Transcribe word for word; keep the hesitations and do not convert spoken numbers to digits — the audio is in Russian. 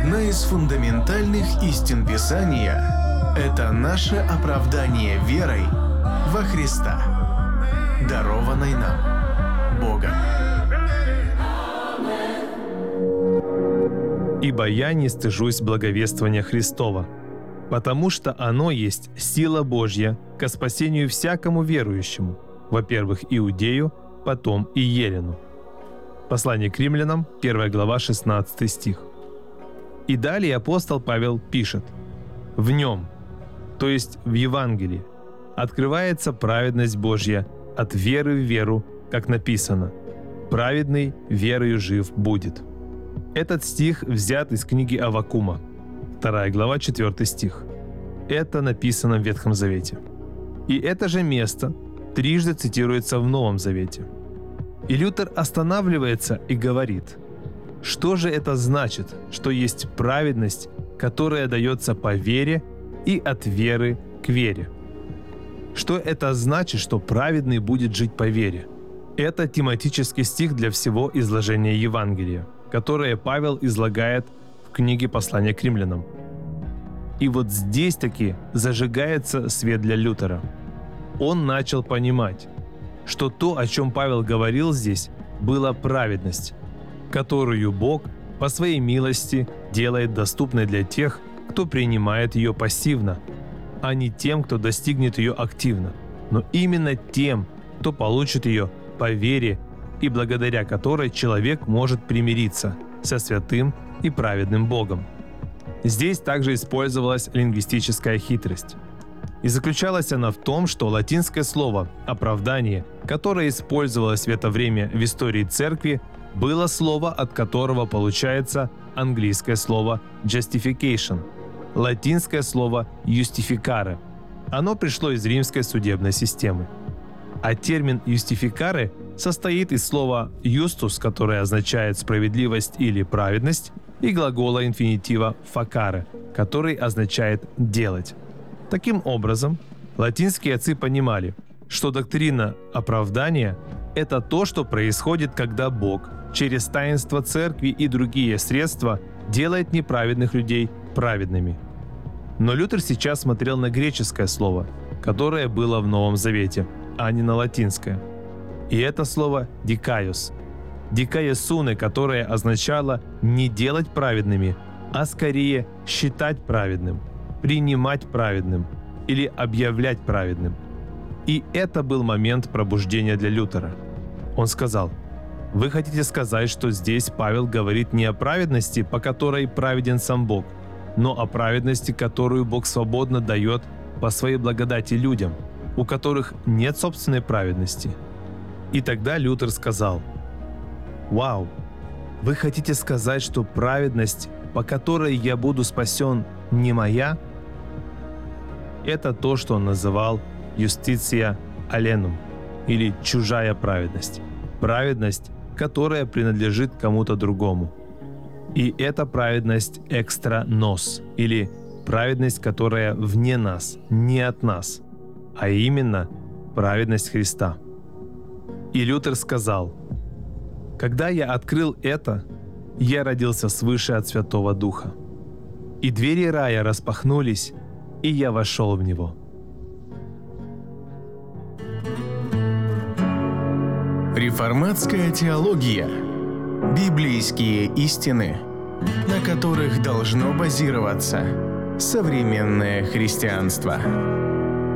Одна из фундаментальных истин Писания – это наше оправдание верой во Христа, дарованной нам Богом. «Ибо я не стыжусь благовествования Христова, потому что оно есть сила Божья ко спасению всякому верующему, во-первых, иудею, потом и елену». Послание к римлянам, первая глава, шестнадцатый стих. И далее апостол Павел пишет: «В нем, то есть в Евангелии, открывается праведность Божья от веры в веру, как написано: праведный верою жив будет». Этот стих взят из книги Аввакума, вторая глава, четвёртый стих. Это написано в Ветхом Завете. И это же место трижды цитируется в Новом Завете. И Лютер останавливается и говорит: что же это значит, что есть праведность, которая дается по вере и от веры к вере? Что это значит, что праведный будет жить по вере? Это тематический стих для всего изложения Евангелия, которое Павел излагает в книге «Послание к римлянам». И вот здесь таки зажигается свет для Лютера. Он начал понимать, что то, о чем Павел говорил здесь, была праведность, которую Бог по своей милости делает доступной для тех, кто принимает ее пассивно, а не тем, кто достигнет ее активно, но именно тем, кто получит ее по вере и благодаря которой человек может примириться со святым и праведным Богом. Здесь также использовалась лингвистическая хитрость. И заключалась она в том, что латинское слово «оправдание», которое использовалось в это время в истории церкви, было слово, от которого получается английское слово «justification», латинское слово «justificare». Оно пришло из римской судебной системы. А термин «justificare» состоит из слова «justus», которое означает «справедливость» или «праведность», и глагола инфинитива «facere», который означает «делать». Таким образом, латинские отцы понимали, что доктрина оправдания – это то, что происходит, когда Бог через таинство церкви и другие средства делает неправедных людей праведными. Но Лютер сейчас смотрел на греческое слово, которое было в Новом Завете, а не на латинское. И это слово «дикайос». «Дикайосуне», которое означало не делать праведными, а скорее считать праведным, принимать праведным или объявлять праведным. И это был момент пробуждения для Лютера. Он сказал: «Вы хотите сказать, что здесь Павел говорит не о праведности, по которой праведен сам Бог, но о праведности, которую Бог свободно дает по своей благодати людям, у которых нет собственной праведности?» И тогда Лютер сказал: «Вау! Вы хотите сказать, что праведность, по которой я буду спасен, не моя?» Это то, что он называл «юстиция аленум» или «чужая праведность». Праведность, которая принадлежит кому-то другому. И это праведность экстра нос, или праведность, которая вне нас, не от нас, а именно праведность Христа. И Лютер сказал: «Когда я открыл это, я родился свыше от Святого Духа. И двери рая распахнулись, и я вошел в него». Реформатская теология. Библейские истины, на которых должно базироваться современное христианство.